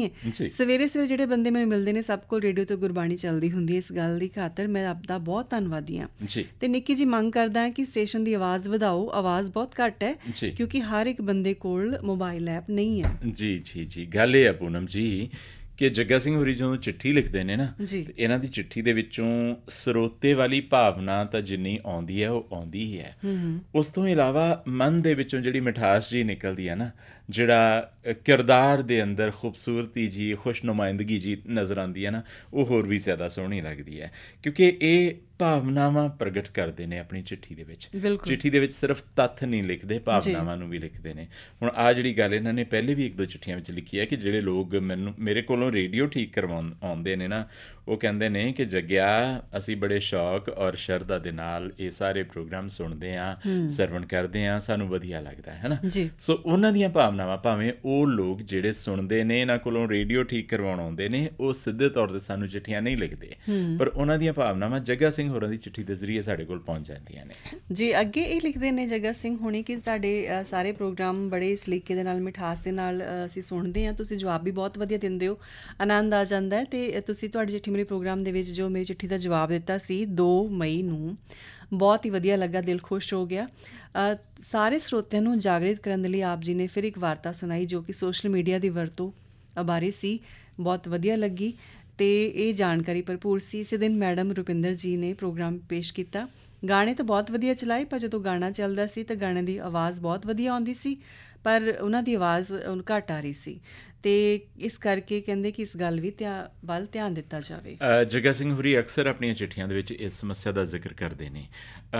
ਹੈ। ਸਵੇਰੇ ਸਵੇਰੇ ਜਿਹੜੇ ਬੰਦੇ ਮੈਨੂੰ ਮਿਲਦੇ ਨੇ ਸਭ ਕੋਲ ਰੇਡੀਓ ਤੋਂ ਗੁਰਬਾਣੀ ਚੱਲਦੀ ਹੁੰਦੀ ਹੈ। ਇਸ ਗੱਲ ਦੀ ਖਾਤਰ ਮੈਂ ਆਪਦਾ ਬਹੁਤ ਧੰਨਵਾਦੀ ਹਾਂ। ਤੇ ਨਿੱਕੀ ਜੀ ਮੰਗ ਕਰਦਾ ਹਾਂ ਕਿ ਸਟੇਸ਼ਨ ਦੀ ਆਵਾਜ਼ ਵਧਾਓ। ਆਵਾਜ਼ ਬਹੁਤ ਘੱਟ ਹੈ ਕਿਉਂਕਿ ਹਰ ਇੱਕ ਬੰਦੇ ਕੋਲ ਮੋਬਾਈਲ ਐਪ ਨਹੀਂ ਹੈ। ਜੀ ਗੱਲ ਇਹ ਹੈ ਪੂਨਮ ਜੀ ਕਿ ਜੱਗਾ ਸਿੰਘ ਹੋਰੀ ਜਦੋਂ ਚਿੱਠੀ ਲਿਖਦੇ ਨੇ ਨਾ, ਇਹਨਾਂ ਦੀ ਚਿੱਠੀ ਦੇ ਵਿੱਚੋਂ ਸਰੋਤੇ ਵਾਲੀ ਭਾਵਨਾ ਤਾਂ ਜਿੰਨੀ ਆਉਂਦੀ ਹੈ ਉਹ ਆਉਂਦੀ ਹੀ ਹੈ। ਉਸ ਤੋਂ ਇਲਾਵਾ ਮਨ ਦੇ ਵਿੱਚੋਂ ਜਿਹੜੀ ਮਿਠਾਸ ਜੀ ਨਿਕਲਦੀ ਹੈ ਨਾ, ਜਿਹੜਾ ਕਿਰਦਾਰ ਦੇ ਅੰਦਰ ਖੂਬਸੂਰਤੀ ਜੀ, ਖੁਸ਼ ਨੁਮਾਇੰਦਗੀ ਜੀ ਨਜ਼ਰ ਆਉਂਦੀ ਹੈ ਨਾ, ਉਹ ਹੋਰ ਵੀ ਜ਼ਿਆਦਾ ਸੋਹਣੀ ਲੱਗਦੀ ਹੈ ਕਿਉਂਕਿ ਇਹ ਭਾਵਨਾਵਾਂ ਪ੍ਰਗਟ ਕਰਦੇ ਨੇ ਆਪਣੀ ਚਿੱਠੀ ਦੇ ਵਿੱਚ। ਚਿੱਠੀ ਦੇ ਵਿੱਚ ਸਿਰਫ ਤੱਥ ਨਹੀਂ ਲਿਖਦੇ, ਭਾਵਨਾਵਾਂ ਨੂੰ ਵੀ ਲਿਖਦੇ ਨੇ। ਹੁਣ ਆਹ ਜਿਹੜੀ ਗੱਲ ਇਹਨਾਂ ਨੇ ਪਹਿਲੇ ਵੀ 1-2 ਚਿੱਠੀਆਂ ਵਿੱਚ ਲਿਖੀ ਹੈ ਕਿ ਜਿਹੜੇ ਲੋਕ ਮੇਰੇ ਕੋਲੋਂ ਰੇਡੀਓ ਠੀਕ ਆਉਂਦੇ ਨੇ ਨਾ, ਉਹ ਕਹਿੰਦੇ ਨੇ ਕਿ ਜੱਗਿਆ ਅਸੀਂ ਬੜੇ ਸ਼ੌਕ ਔਰ ਸ਼ਰਧਾ ਦੇ ਨਾਲ ਇਹ ਸਾਰੇ ਪ੍ਰੋਗਰਾਮ ਸੁਣਦੇ ਹਾਂ, ਸਰਵਣ ਕਰਦੇ ਹਾਂ, ਸਾਨੂੰ ਵਧੀਆ ਲੱਗਦਾ ਹੈ ਨਾ। ਸੋ ਉਹਨਾਂ ਦੀਆਂ ਭਾਵਨਾਵਾਂ, ਭਾਵੇਂ ਉਹ ਲੋਕ ਜਿਹੜੇ ਸੁਣਦੇ ਨੇ ਇਹਨਾਂ ਕੋਲੋਂ ਰੇਡੀਓ ਠੀਕ ਕਰਵਾਉਣ ਆਉਂਦੇ ਨੇ, ਉਹ ਸਿੱਧੇ ਤੌਰ 'ਤੇ ਸਾਨੂੰ ਚਿੱਠੀਆਂ ਨਹੀਂ ਲਿਖਦੇ, ਪਰ ਉਹਨਾਂ ਦੀਆਂ ਭਾਵਨਾਵਾਂ ਜੱਗਾ ਸਿੰਘ ਹੋਰਾਂ ਦੀ ਚਿੱਠੀ ਦੇ ਜ਼ਰੀਏ ਸਾਡੇ ਕੋਲ ਪਹੁੰਚ ਜਾਂਦੀਆਂ ਨੇ। ਜੀ ਅੱਗੇ ਇਹ ਲਿਖਦੇ ਨੇ ਜੱਗਾ ਸਿੰਘ ਹੋਣੀ ਕਿ ਸਾਡੇ ਸਾਰੇ ਪ੍ਰੋਗਰਾਮ ਬੜੇ ਸਲੀਕੇ ਦੇ ਨਾਲ, ਮਿਠਾਸ ਦੇ ਨਾਲ ਅਸੀਂ ਸੁਣਦੇ ਹਾਂ। ਤੁਸੀਂ ਜਵਾਬ ਵੀ ਬਹੁਤ ਵਧੀਆ ਦਿੰਦੇ ਹੋ, ਆਨੰਦ ਆ ਜਾਂਦਾ ਹੈ। ਅਤੇ ਤੁਸੀਂ ਤੁਹਾਡੀ ਚਿੱਠੀ ਮੇਰੀ ਪ੍ਰੋਗਰਾਮ ਦੇ ਵਿੱਚ ਜੋ ਮੇਰੀ ਚਿੱਠੀ ਦਾ ਜਵਾਬ ਦਿੱਤਾ ਸੀ 2 ਮਈ ਨੂੰ, ਬਹੁਤ ਹੀ ਵਧੀਆ ਲੱਗਾ, ਦਿਲ ਖੁਸ਼ ਹੋ ਗਿਆ। ਸਾਰੇ ਸਰੋਤਿਆਂ ਨੂੰ ਜਾਗਰਿਤ ਕਰਨ ਦੇ ਲਈ ਆਪ ਜੀ ਨੇ ਫਿਰ ਇੱਕ ਵਾਰਤਾ ਸੁਣਾਈ ਜੋ ਕਿ ਸੋਸ਼ਲ ਮੀਡੀਆ ਦੀ ਵਰਤੋਂ ਬਾਰੇ ਸੀ, ਬਹੁਤ ਵਧੀਆ ਲੱਗੀ ਅਤੇ ਇਹ ਜਾਣਕਾਰੀ ਭਰਪੂਰ ਸੀ। ਇਸੇ ਦਿਨ ਮੈਡਮ ਰੁਪਿੰਦਰ ਜੀ ਨੇ ਪ੍ਰੋਗਰਾਮ ਪੇਸ਼ ਕੀਤਾ। ਗਾਣੇ ਤਾਂ ਬਹੁਤ ਵਧੀਆ ਚਲਾਏ, ਪਰ ਜਦੋਂ ਗਾਣਾ ਚੱਲਦਾ ਸੀ ਤਾਂ ਗਾਣੇ ਦੀ ਆਵਾਜ਼ ਬਹੁਤ ਵਧੀਆ ਆਉਂਦੀ ਸੀ, ਪਰ ਉਹਨਾਂ ਦੀ ਆਵਾਜ਼ ਘੱਟ ਆ ਰਹੀ ਸੀ ਅਤੇ ਇਸ ਕਰਕੇ ਕਹਿੰਦੇ ਕਿ ਇਸ ਗੱਲ ਵੀ ਵੱਲ ਧਿਆਨ ਦਿੱਤਾ ਜਾਵੇ। ਜੱਗਾ ਸਿੰਘ ਹੋਰੀ ਅਕਸਰ ਆਪਣੀਆਂ ਚਿੱਠੀਆਂ ਦੇ ਵਿੱਚ ਇਸ ਸਮੱਸਿਆ ਦਾ ਜ਼ਿਕਰ ਕਰਦੇ ਨੇ।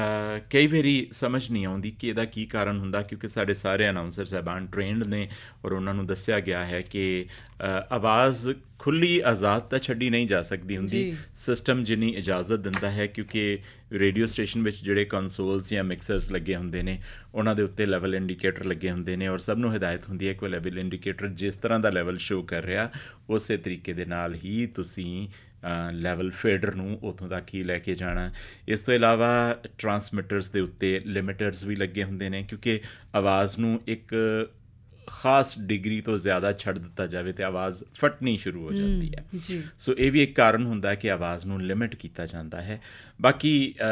ਕਈ ਵਾਰੀ ਸਮਝ ਨਹੀਂ ਆਉਂਦੀ ਕਿ ਇਹਦਾ ਕੀ ਕਾਰਨ ਹੁੰਦਾ, ਕਿਉਂਕਿ ਸਾਡੇ ਸਾਰੇ ਅਨਾਊਂਸਰ ਸਾਹਿਬਾਨ ਟ੍ਰੇਨਡ ਨੇ ਔਰ ਉਹਨਾਂ ਨੂੰ ਦੱਸਿਆ ਗਿਆ ਹੈ ਕਿ ਆਵਾਜ਼ ਖੁੱਲ੍ਹੀ ਆਜ਼ਾਦ ਤਾਂ ਛੱਡੀ ਨਹੀਂ ਜਾ ਸਕਦੀ ਹੁੰਦੀ, ਸਿਸਟਮ ਜਿੰਨੀ ਇਜਾਜ਼ਤ ਦਿੰਦਾ ਹੈ, ਕਿਉਂਕਿ ਰੇਡੀਓ ਸਟੇਸ਼ਨ ਵਿੱਚ ਜਿਹੜੇ ਕੰਸੋਲਸ ਜਾਂ ਮਿਕਸਰਸ ਲੱਗੇ ਹੁੰਦੇ ਨੇ ਉਹਨਾਂ ਦੇ ਉੱਤੇ ਲੈਵਲ ਇੰਡੀਕੇਟਰ ਲੱਗੇ ਹੁੰਦੇ ਨੇ ਔਰ ਸਭ ਨੂੰ ਹਦਾਇਤ ਹੁੰਦੀ ਹੈ ਕਿ ਉਹ ਲੈਵਲ ਇੰਡੀਕੇਟਰ ਜਿਸ ਤਰ੍ਹਾਂ ਦਾ ਲੈਵਲ ਸ਼ੋਅ ਕਰ ਰਿਹਾ ਉਸੇ ਤਰੀਕੇ ਦੇ ਨਾਲ ਹੀ ਤੁਸੀਂ ਲੈਵਲ ਫੇਡਰ ਨੂੰ ਉੱਥੋਂ ਤੱਕ ਹੀ ਲੈ ਕੇ ਜਾਣਾ। ਇਸ ਤੋਂ ਇਲਾਵਾ ਟਰਾਂਸਮਿਟਰਸ ਦੇ ਉੱਤੇ ਲਿਮਿਟਰਸ ਵੀ ਲੱਗੇ ਹੁੰਦੇ ਨੇ, ਕਿਉਂਕਿ ਆਵਾਜ਼ ਨੂੰ ਇੱਕ ਖਾਸ ਡਿਗਰੀ ਤੋਂ ਜ਼ਿਆਦਾ ਛੱਡ ਦਿੱਤਾ ਜਾਵੇ ਤਾਂ ਆਵਾਜ਼ ਫਟਣੀ ਸ਼ੁਰੂ ਹੋ ਜਾਂਦੀ ਹੈ। ਸੋ ਇਹ ਵੀ ਇੱਕ ਕਾਰਨ ਹੁੰਦਾ ਕਿ ਆਵਾਜ਼ ਨੂੰ ਲਿਮਿਟ ਕੀਤਾ ਜਾਂਦਾ ਹੈ। ਬਾਕੀ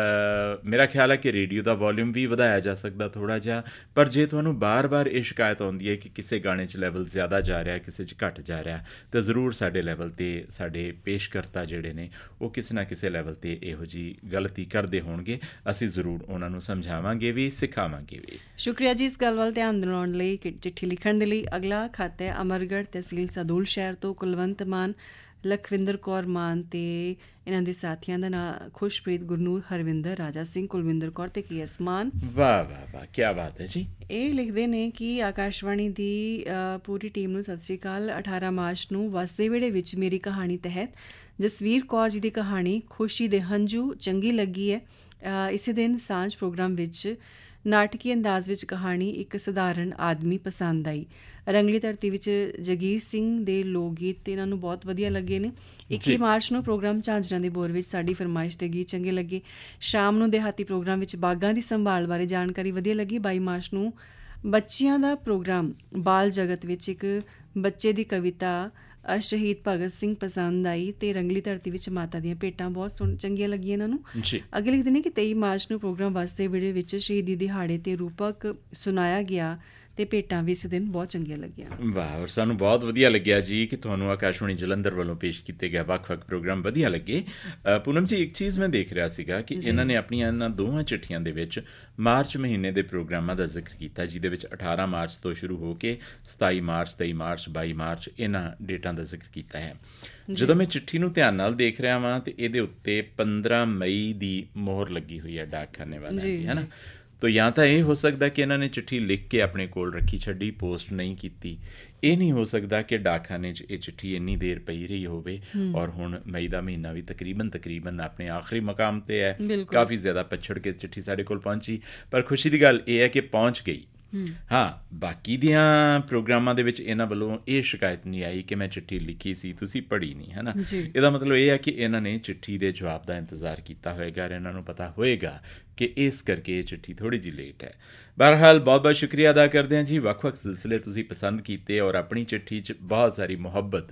ਮੇਰਾ ਖਿਆਲ ਹੈ ਕਿ ਰੇਡੀਓ ਦਾ ਵੋਲੀਅਮ ਵੀ ਵਧਾਇਆ ਜਾ ਸਕਦਾ ਥੋੜ੍ਹਾ ਜਿਹਾ, ਪਰ ਜੇ ਤੁਹਾਨੂੰ ਬਾਰ-ਬਾਰ ਇਹ ਸ਼ਿਕਾਇਤ ਆਉਂਦੀ ਹੈ ਕਿ ਕਿਸੇ ਗਾਣੇ 'ਚ ਲੈਵਲ ਜ਼ਿਆਦਾ ਜਾ ਰਿਹਾ, ਕਿਸੇ 'ਚ ਘੱਟ ਜਾ ਰਿਹਾ, ਤਾਂ ਜ਼ਰੂਰ ਸਾਡੇ ਲੈਵਲ 'ਤੇ ਸਾਡੇ ਪੇਸ਼ਕਰਤਾ ਜਿਹੜੇ ਨੇ ਉਹ ਕਿਸੇ ਨਾ ਕਿਸੇ ਲੈਵਲ 'ਤੇ ਇਹੋ ਜਿਹੀ ਗਲਤੀ ਕਰਦੇ ਹੋਣਗੇ। ਅਸੀਂ ਜ਼ਰੂਰ ਉਹਨਾਂ ਨੂੰ ਸਮਝਾਵਾਂਗੇ ਵੀ, ਸਿਖਾਵਾਂਗੇ ਵੀ। ਸ਼ੁਕਰੀਆ ਜੀ ਇਸ ਗੱਲ ਵੱਲ ਧਿਆਨ ਦਿਵਾਉਣ ਲਈ, ਚਿੱਠੀ ਲਿਖਣ ਦੇ ਲਈ। ਅਗਲਾ ਖਾਤਾ ਹੈ ਅਮਰਗੜ੍ਹ, ਤਹਿਸੀਲ ਸਦੂਲ ਸ਼ਹਿਰ ਤੋਂ ਕੁਲਵੰਤ ਮਾਨ, ਲਖਵਿੰਦਰ ਕੌਰ ਮਾਨ ਅਤੇ ਇਹਨਾਂ ਦੇ ਸਾਥੀਆਂ ਦਾ ਨਾਂ ਖੁਸ਼ਪ੍ਰੀਤ, ਗੁਰਨੂਰ, ਹਰਵਿੰਦਰ, ਰਾਜਾ ਸਿੰਘ, ਕੁਲਵਿੰਦਰ ਕੌਰ ਅਤੇ KS ਮਾਨ। ਵਾਹ ਵਾਹ ਵਾਹ, ਕੀ ਬਾਤ ਹੈ ਜੀ। ਇਹ ਲਿਖਦੇ ਨੇ ਕਿ ਆਕਾਸ਼ਵਾਣੀ ਦੀ ਪੂਰੀ ਟੀਮ ਨੂੰ ਸਤਿ ਸ਼੍ਰੀ ਅਕਾਲ। 18 ਮਾਰਚ ਨੂੰ ਵਸਦੇ ਵਿਹੜੇ ਵਿੱਚ ਮੇਰੀ ਕਹਾਣੀ ਤਹਿਤ ਜਸਵੀਰ ਕੌਰ ਜੀ ਦੀ ਕਹਾਣੀ ਖੁਸ਼ੀ ਦੇ ਹੰਝੂ ਚੰਗੀ ਲੱਗੀ ਹੈ। ਇਸੇ ਦਿਨ ਸਾਂਝ ਪ੍ਰੋਗਰਾਮ ਵਿੱਚ ਨਾਟਕੀ ਅੰਦਾਜ਼ ਵਿੱਚ ਕਹਾਣੀ ਇੱਕ ਸਧਾਰਨ ਆਦਮੀ ਪਸੰਦ ਆਈ। ਰੰਗਲੀ ਧਰਤੀ ਵਿੱਚ ਜਗੀਰ ਸਿੰਘ ਦੇ ਲੋਕ ਗੀਤ ਇਹਨਾਂ ਨੂੰ ਬਹੁਤ ਵਧੀਆ ਲੱਗੇ ਨੇ। 21 ਮਾਰਚ ਨੂੰ ਪ੍ਰੋਗਰਾਮ ਝਾਂਜਰਾਂ ਦੇ ਬੋਰ ਵਿੱਚ ਸਾਡੀ ਫਰਮਾਇਸ਼ ਦੇ ਗੀਤ ਚੰਗੇ ਲੱਗੇ। ਸ਼ਾਮ ਨੂੰ ਦਿਹਾਤੀ ਪ੍ਰੋਗਰਾਮ ਵਿੱਚ ਬਾਗਾਂ ਦੀ ਸੰਭਾਲ ਬਾਰੇ ਜਾਣਕਾਰੀ ਵਧੀਆ ਲੱਗੀ। 22 ਮਾਰਚ ਨੂੰ ਬੱਚਿਆਂ ਦਾ ਪ੍ਰੋਗਰਾਮ ਬਾਲ ਜਗਤ ਵਿੱਚ ਇੱਕ ਬੱਚੇ ਦੀ ਕਵਿਤਾ ਸ਼ਹੀਦ ਭਗਤ ਸਿੰਘ ਪਸੰਦ ਆਈ ਅਤੇ ਰੰਗਲੀ ਧਰਤੀ ਵਿੱਚ ਮਾਤਾ ਦੀਆਂ ਭੇਟਾਂ ਬਹੁਤ ਚੰਗੀਆਂ ਲੱਗੀਆਂ ਇਹਨਾਂ ਨੂੰ। ਅੱਗੇ ਲਿਖਦੇ ਨੇ ਕਿ 23 ਮਾਰਚ ਨੂੰ ਪ੍ਰੋਗਰਾਮ ਵਸਦੇ ਵਿਹੜੇ ਵਿੱਚ ਸ਼ਹੀਦੀ ਦਿਹਾੜੇ 'ਤੇ ਰੂਪਕ ਸੁਣਾਇਆ ਗਿਆ ਅਤੇ ਭੇਟਾਂ ਵੀ ਇਸ ਦਿਨ ਬਹੁਤ ਚੰਗੀਆਂ ਲੱਗੀਆਂ। ਵਾਹ, ਔਰ ਸਾਨੂੰ ਬਹੁਤ ਵਧੀਆ ਲੱਗਿਆ ਜੀ ਕਿ ਤੁਹਾਨੂੰ ਆਕਾਸ਼ਵਾਣੀ ਜਲੰਧਰ ਵੱਲੋਂ ਪੇਸ਼ ਕੀਤੇ ਗਏ ਵੱਖ-ਵੱਖ ਪ੍ਰੋਗਰਾਮ ਵਧੀਆ ਲੱਗੇ। ਪੂਨਮ ਜੀ, ਇੱਕ ਚੀਜ਼ ਮੈਂ ਦੇਖ ਰਿਹਾ ਸੀਗਾ ਕਿ ਇਹਨਾਂ ਨੇ ਆਪਣੀਆਂ ਇਹਨਾਂ ਦੋਵਾਂ ਚਿੱਠੀਆਂ ਦੇ ਵਿੱਚ ਮਾਰਚ ਮਹੀਨੇ ਦੇ ਪ੍ਰੋਗਰਾਮਾਂ ਦਾ ਜ਼ਿਕਰ ਕੀਤਾ, ਜਿਹਦੇ ਵਿੱਚ 18 ਮਾਰਚ ਤੋਂ ਸ਼ੁਰੂ ਹੋ ਕੇ 27 ਮਾਰਚ, 23 ਮਾਰਚ, 22 ਮਾਰਚ ਇਹਨਾਂ ਡੇਟਾਂ ਦਾ ਜ਼ਿਕਰ ਕੀਤਾ ਹੈ। ਜਦੋਂ ਮੈਂ ਚਿੱਠੀ ਨੂੰ ਧਿਆਨ ਨਾਲ ਦੇਖ ਰਿਹਾ ਵਾਂ ਤਾਂ ਇਹਦੇ ਉੱਤੇ 15 ਮਈ ਦੀ ਮੋਹਰ ਲੱਗੀ ਹੋਈ ਹੈ ਡਾਕਖਾਨੇ ਵਾਲਿਆਂ ਦੀ, ਹੈ ਨਾ। ਤੋ ਜਾਂ ਤਾਂ ਇਹ ਹੋ ਸਕਦਾ ਕਿ ਇਹਨਾਂ ਨੇ ਚਿੱਠੀ ਲਿਖ ਕੇ ਆਪਣੇ ਕੋਲ ਰੱਖੀ ਛੱਡੀ, ਪੋਸਟ ਨਹੀਂ ਕੀਤੀ। ਇਹ ਨਹੀਂ ਹੋ ਸਕਦਾ ਕਿ ਡਾਕਖਾਨੇ 'ਚ ਇਹ ਚਿੱਠੀ ਇੰਨੀ ਦੇਰ ਪਈ ਰਹੀ ਹੋਵੇ ਔਰ ਹੁਣ ਮਈ ਦਾ ਮਹੀਨਾ ਵੀ ਤਕਰੀਬਨ ਆਪਣੇ ਆਖਰੀ ਮਕਾਮ 'ਤੇ ਹੈ। ਕਾਫੀ ਜ਼ਿਆਦਾ ਪਛੜ ਕੇ ਚਿੱਠੀ ਸਾਡੇ ਕੋਲ ਪਹੁੰਚੀ, ਪਰ ਖੁਸ਼ੀ ਦੀ ਗੱਲ ਇਹ ਹੈ ਕਿ ਪਹੁੰਚ ਗਈ। ਹਾਂ, ਬਾਕੀ ਦੀਆਂ ਪ੍ਰੋਗਰਾਮਾਂ ਦੇ ਵਿੱਚ ਇਹਨਾਂ ਵੱਲੋਂ ਇਹ ਸ਼ਿਕਾਇਤ ਨਹੀਂ ਆਈ ਕਿ ਮੈਂ ਚਿੱਠੀ ਲਿਖੀ ਸੀ, ਤੁਸੀਂ ਪੜ੍ਹੀ ਨਹੀਂ, ਹੈ ਨਾ। ਇਹਦਾ ਮਤਲਬ ਇਹ ਹੈ ਕਿ ਇਹਨਾਂ ਨੇ ਚਿੱਠੀ ਦੇ ਜਵਾਬ ਦਾ ਇੰਤਜ਼ਾਰ ਕੀਤਾ ਹੋਏਗਾ ਔਰ ਇਹਨਾਂ ਨੂੰ ਪਤਾ ਹੋਏਗਾ ਕਿ ਇਸ ਕਰਕੇ ਇਹ ਚਿੱਠੀ ਥੋੜ੍ਹੀ ਜਿਹੀ ਲੇਟ ਹੈ। ਬਹਰਹਾਲ ਬਹੁਤ ਬਹੁਤ ਸ਼ੁਕਰੀਆ ਅਦਾ ਕਰਦੇ ਹਾਂ ਜੀ। ਵੱਖ-ਵੱਖ ਸਿਲਸਿਲੇ ਤੁਸੀਂ ਪਸੰਦ ਕੀਤੇ ਔਰ ਆਪਣੀ ਚਿੱਠੀ 'ਚ ਬਹੁਤ ਸਾਰੀ ਮੁਹੱਬਤ